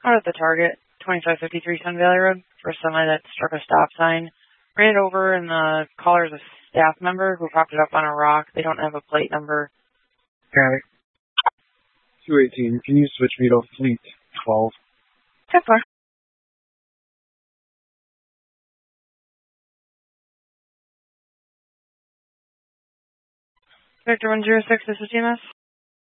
Out at the target, 2553 Sun Valley Road, for a semi that struck a stop sign. Ran it over, and the caller's a staff member who popped it up on a rock. They don't have a plate number. Got it. 218, can you switch me to Fleet 12? 10-4. Victor 106, this is TMS.